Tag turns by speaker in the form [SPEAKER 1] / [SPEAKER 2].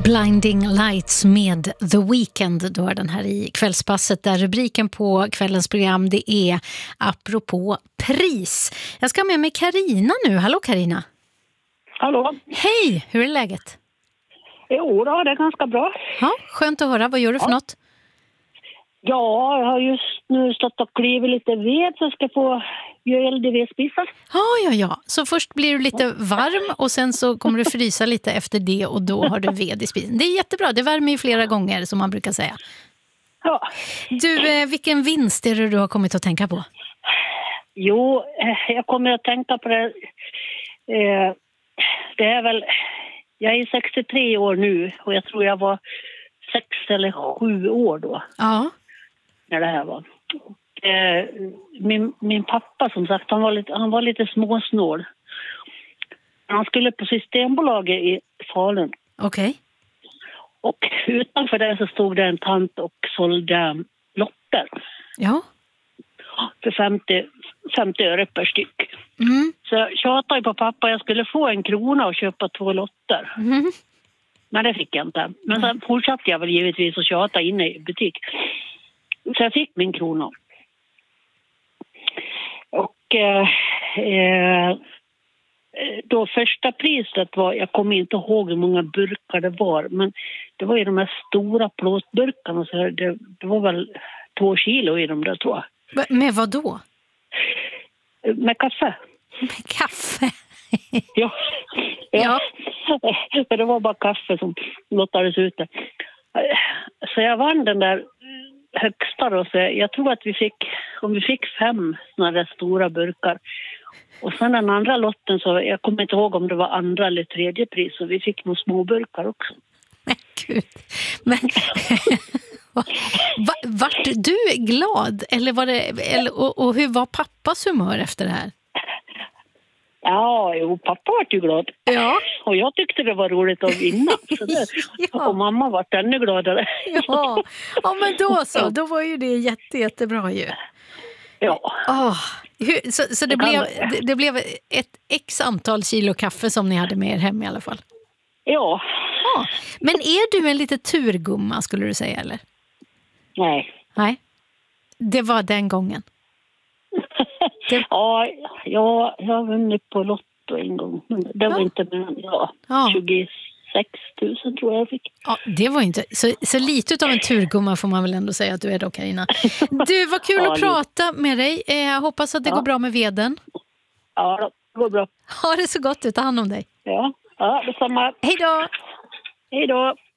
[SPEAKER 1] Blinding Lights med The Weeknd. Då är den här i kvällspasset där rubriken på kvällens program det är apropå pris. Jag ska med mig Carina nu. Hallå Carina.
[SPEAKER 2] Hallå.
[SPEAKER 1] Hej, hur är läget?
[SPEAKER 2] Jo då, det är ganska bra.
[SPEAKER 1] Ja, skönt att höra. Vad gör du för något?
[SPEAKER 2] Ja, jag har just nu stått och klivit lite ved så jag ska få göra eld i vedspisar.
[SPEAKER 1] Ja. Så först blir du lite varm och sen så kommer du frysa lite efter det och då har du ved i spisen. Det är jättebra, det värmer ju flera gånger som man brukar säga.
[SPEAKER 2] Ja.
[SPEAKER 1] Du, vilken vinst är det du har kommit att tänka på?
[SPEAKER 2] Jo, jag kommer att tänka på det. Det är väl... Jag är 63 år nu och jag tror jag var 6 eller 7 år då.
[SPEAKER 1] Ja.
[SPEAKER 2] När det här var. Min pappa som sagt, han var lite småsnål. Han skulle på Systembolaget i Falun.
[SPEAKER 1] Okej.
[SPEAKER 2] Och utanför det så stod det en tant och sålde lotter.
[SPEAKER 1] Ja.
[SPEAKER 2] För 50 öre per styck.
[SPEAKER 1] Mm.
[SPEAKER 2] Så jag tjatade på pappa, jag skulle få 1 krona och köpa 2 lotter.
[SPEAKER 1] Mm.
[SPEAKER 2] Men det fick jag inte. Men sen fortsatte jag väl givetvis att tjata inne i butik. Så jag fick min krona. Och då första priset var, jag kommer inte ihåg hur många burkar det var, men det var ju de här stora plåtburkarna, så det var väl 2 kilo i dem där, tror jag.
[SPEAKER 1] Med vad då?
[SPEAKER 2] Med kaffe.
[SPEAKER 1] Med kaffe?
[SPEAKER 2] Ja. För det var bara kaffe som lottades ute. Så jag vann den där högsta då, så jag tror att vi fick 5 såna där stora burkar. Och sen den andra lotten, så jag kommer inte ihåg om det var andra eller tredje pris, så vi fick nog små burkar också.
[SPEAKER 1] Men gud. Men vart du glad? Eller var det, och hur var pappas humör efter det här?
[SPEAKER 2] Ja, pappa var ju glad.
[SPEAKER 1] Ja.
[SPEAKER 2] Och jag tyckte det var roligt att vinna. Så
[SPEAKER 1] Ja.
[SPEAKER 2] Och mamma var ännu gladare.
[SPEAKER 1] Ja, men då så. Då var ju det jättebra ju.
[SPEAKER 2] Ja.
[SPEAKER 1] Så det blev ett x antal kilo kaffe som ni hade med er hem i alla fall?
[SPEAKER 2] Ja.
[SPEAKER 1] Men är du en lite turgumma, skulle du säga, eller?
[SPEAKER 2] Nej.
[SPEAKER 1] Det var den gången.
[SPEAKER 2] Ja, jag har vunnit på Lotto en gång. Men det var inte mer än 26 000 tror jag fick.
[SPEAKER 1] Ja, det var inte så lite av en turgumma får man väl ändå säga att du är då, Carina. Du, var kul att prata med dig. Jag hoppas att det går bra med veden.
[SPEAKER 2] Ja, det går bra.
[SPEAKER 1] Ha det så gott, ta hand om dig.
[SPEAKER 2] Ja, detsamma.
[SPEAKER 1] Hej då!
[SPEAKER 2] Hej då!